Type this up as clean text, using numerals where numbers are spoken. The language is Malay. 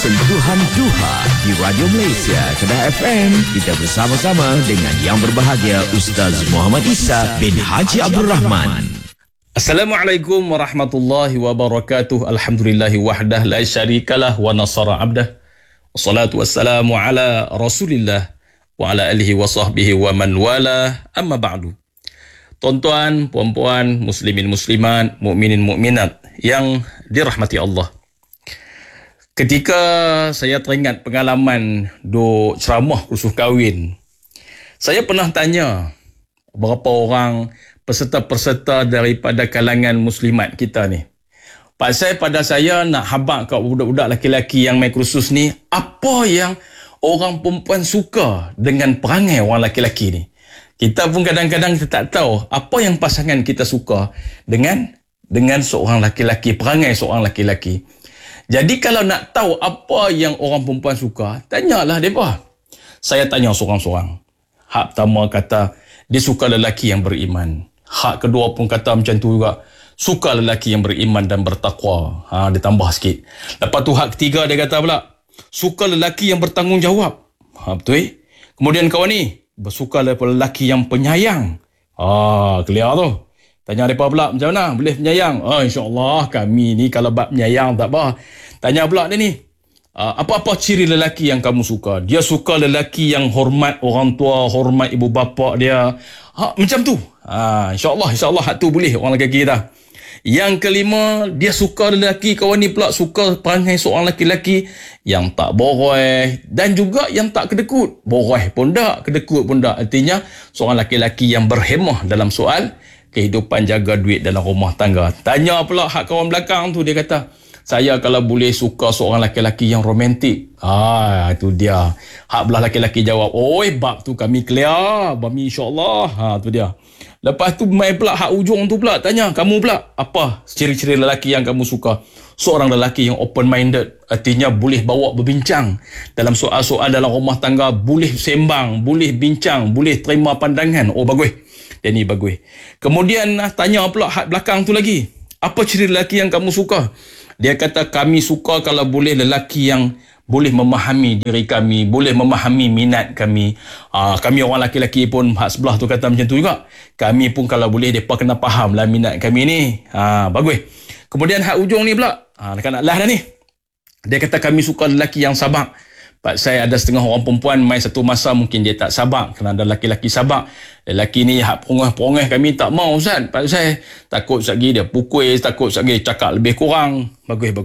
Sentuhan Duha di Radio Malaysia Kedah FM. Kita bersama-sama dengan yang berbahagia Ustaz Muhammad Isa bin Haji Abdul Rahman. Assalamualaikum warahmatullahi wabarakatuh. Alhamdulillahi wahdah la syarikalah wa nasara abdah. Wassalatu wassalamu ala Rasulillah wa ala alihi wa sahbihi wa man wala. Amma ba'du. Tuan-tuan, puan-puan, muslimin muslimat, mukminin mukminat yang dirahmati Allah. Ketika saya teringat pengalaman do ceramah kursus kahwin, saya pernah tanya berapa orang peserta-peserta daripada kalangan muslimat kita ni. Pasal pada saya nak habaq kat budak-budak lelaki yang main kursus ni, apa yang orang perempuan suka dengan perangai orang lelaki ni. Kita pun kadang-kadang kita tak tahu apa yang pasangan kita suka dengan seorang lelaki, perangai seorang lelaki. Jadi kalau nak tahu apa yang orang perempuan suka, tanyalah mereka. Saya tanya seorang-seorang. Hak pertama kata, dia suka lelaki yang beriman. Hak kedua pun kata macam tu juga. Suka lelaki yang beriman dan bertakwa. Dia tambah sikit. Lepas tu hak ketiga dia kata pula, suka lelaki yang bertanggungjawab. Betul. Kemudian kawan ni, bersuka lelaki yang penyayang. Clear tu. Tanya mereka pula, macam mana? Boleh penyayang? InsyaAllah kami ni kalau bab penyayang tak apa. Tanya pula dia ni, apa-apa ciri lelaki yang kamu suka? Dia suka lelaki yang hormat orang tua, hormat ibu bapa dia. Macam tu. InsyaAllah hak tu boleh orang lelaki kita. Yang kelima, dia suka lelaki, kawan ni pula suka perangai seorang lelaki yang tak boroi dan juga yang tak kedekut. Boroi pun tak, kedekut pun tak. Artinya, seorang lelaki yang berhemah dalam soal kehidupan jaga duit dalam rumah tangga. Tanya pula hak kawan belakang tu, dia kata, saya kalau boleh suka seorang lelaki yang romantik. Itu dia. Hak belah lelaki jawab, bab tu kami clear. Bami insyaAllah. Tu dia. Lepas tu main pula hak ujung tu pula. Tanya, kamu pula, apa ciri-ciri lelaki yang kamu suka? Seorang lelaki yang open-minded. Artinya boleh bawa berbincang. Dalam soal-soal dalam rumah tangga, boleh sembang, boleh bincang, boleh terima pandangan. Bagus. Dia ni bagus. Kemudian tanya pula hak belakang tu lagi. Apa ciri lelaki yang kamu suka? Dia kata kami suka kalau boleh lelaki yang boleh memahami diri kami, boleh memahami minat kami. Kami orang lelaki pun hak sebelah tu kata macam tu juga. Kami pun kalau boleh mereka kena faham lah minat kami ni. Bagus. Kemudian hak ujung ni pula. Nak lah dah ni. Dia kata kami suka lelaki yang sabar. Pak saya ada setengah orang perempuan main satu masa mungkin dia tak sabar kerana ada lelaki sabar. Lelaki ni hak perongah kami tak mau Ustaz. Pak saya takut sekali dia pukul, takut sekali cakap lebih kurang. Bagus.